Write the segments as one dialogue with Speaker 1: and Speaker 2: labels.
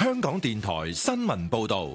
Speaker 1: 香港電台新聞報道。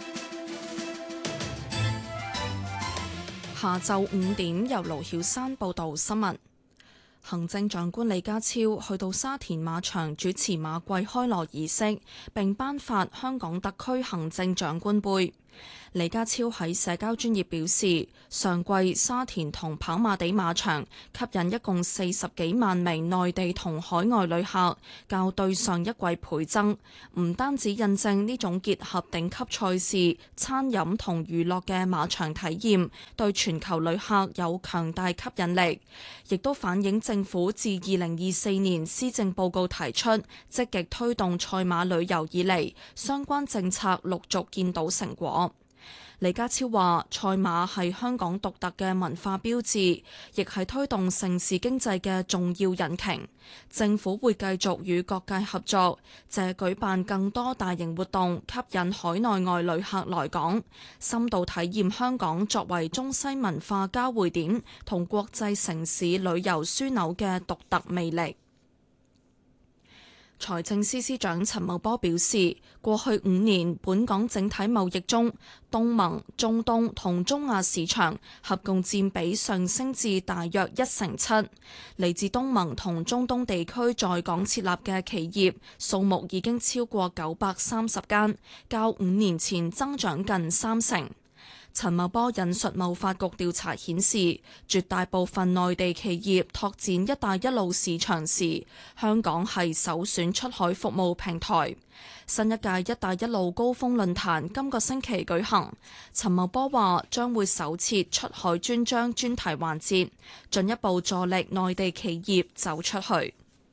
Speaker 2: 下晝5點，由盧曉珊報道新聞。行政長官李家超去到沙田馬場主持馬季開鑼儀式，並頒發香港特區行政長官杯。李家超喺社交專頁表示，上季沙田同跑馬地馬場吸引一共40幾萬名內地同海外旅客，較對上一季倍增。唔單止印證呢種結合頂級賽事、餐飲同娛樂嘅馬場體驗對全球旅客有強大吸引力，亦都反映政府自2024年施政報告提出積極推動賽馬旅遊以嚟，相關政策陸續見到成果。李家超話：賽馬係香港獨特嘅文化標誌，亦係推動城市經濟嘅重要引擎。政府會繼續與各界合作，借舉辦更多大型活動，吸引海內外旅客來港，深度體驗香港作為中西文化交匯點同國際城市旅遊樞紐嘅獨特魅力。財政司司長陳茂波表示，過去5年本港整體貿易中，東盟、中東同中亞市場合共佔比上升至大約1/7。嚟自東盟同中東地區在港設立嘅企業數目已經超過930間，較5年前增長近30%。陳茂波引述貿發局調查顯示，絕大部分內地企業拓展一帶一路市場時，香港係首選出海服務平台。新一屆一帶一路高峰論壇今個星期舉行，陳茂波話將會首設出海專章專題環節，進一步助力內地企業走出去。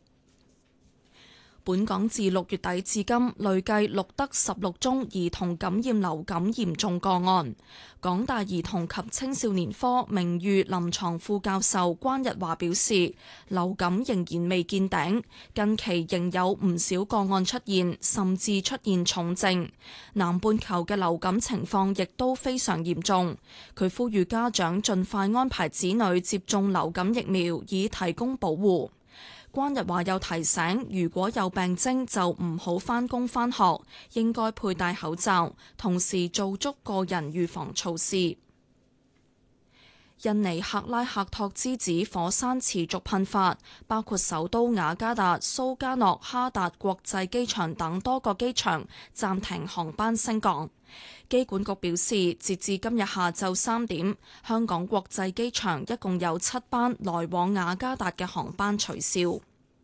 Speaker 2: 本港自6月底至今累計錄得16宗兒童感染流感嚴重個案。港大兒童及青少年科名譽臨床副教授關日華表示，流感仍然未見頂，近期仍有唔少個案出現，甚至出現重症。南半球嘅流感情況亦都非常嚴重。佢呼籲家長盡快安排子女接種流感疫苗，以提供保護。關日華又提醒，如果有病徵就唔好返工返學，應該佩戴口罩，同時做足個人預防措施。印尼克拉克托之子火山持續噴發，包括首都雅加達、蘇加諾哈達國際機場等多個機場暫停航班升降。機管局表示，截至今日下晝3點，香港國際機場一共有7班來往雅加達嘅航班取消。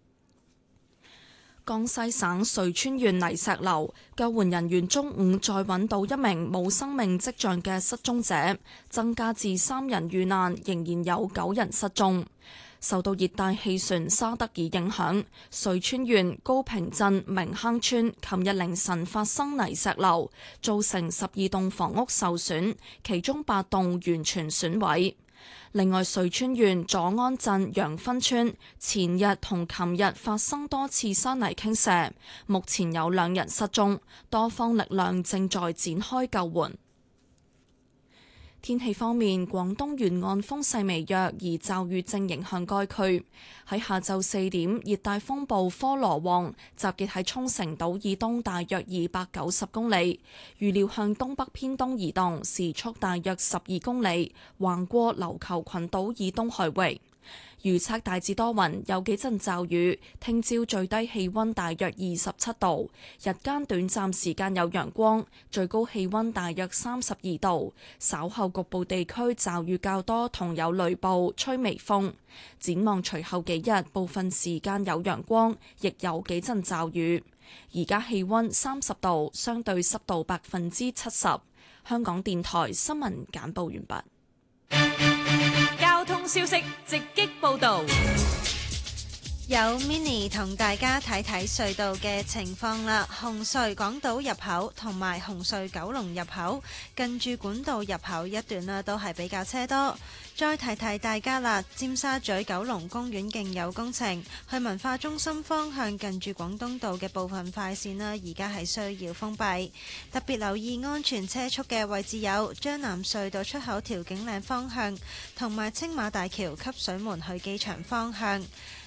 Speaker 2: 江西省瑞川縣泥石流，救援人員中午再揾到一名冇生命跡象嘅失蹤者，增加至3人遇難，仍然有9人失蹤。受到熱帶氣旋沙德爾影響，瑞川縣高平鎮明坑村琴日凌晨發生泥石流，造成12棟房屋受損，其中8棟完全損毀。另外，瑞川縣左安鎮楊芬村前日同琴日發生多次山泥傾瀉，目前有2人失蹤，多方力量正在展開救援。天氣方面，廣東沿岸風勢微弱，而驟雨正影響該區。喺下晝4點，熱帶風暴科羅旺集結喺沖繩島以東大約290公里，預料向東北偏東移動，時速大約12公里，橫過琉球群島以東海域。預測大致多雲，有幾陣驟雨。聽朝最低氣溫大約27度，日間短暫時間有陽光，最高氣溫大約32度。稍後局部地區驟雨較多，同有雷暴，吹微風。展望隨後幾日，部分時間有陽光，亦有幾陣驟雨。而家氣溫30度，相對濕度70%。香港電台新聞簡報完畢。
Speaker 3: 交通消息直擊報道，
Speaker 4: 有 Mini 同大家睇睇隧道嘅情況啦。紅隧港島入口同埋紅隧九龍入口近住管道入口一段啦，都係比較車多。再提提大家啦，尖沙咀九龍公園徑有工程，去文化中心方向近住廣東道嘅部分快線啦，而家係需要封閉。特別留意安全車速嘅位置有將南隧道出口調景嶺方向，同埋青馬大橋汲水門去機場方向。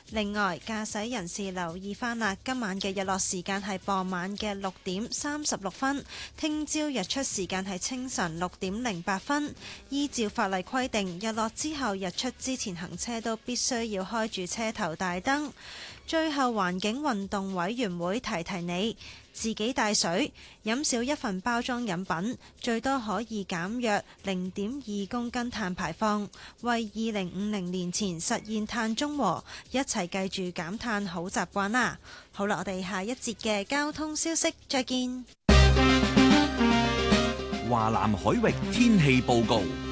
Speaker 4: 另外，駕駛人士留意返啦，今晚嘅日落時間係傍晚嘅6:36，聽朝日出時間係清晨6:08。依照法例規定，日落之後日出之前行車都必須要開住車頭大燈。最後，環境運動委員會提提你，自己帶水，飲少一份包裝飲品，最多可以減約0.2公斤碳排放，為2050年前實現碳中和，一齊記住減碳好習慣啦！好啦，我哋下一節嘅交通消息再見。
Speaker 1: 華南海域天氣報告。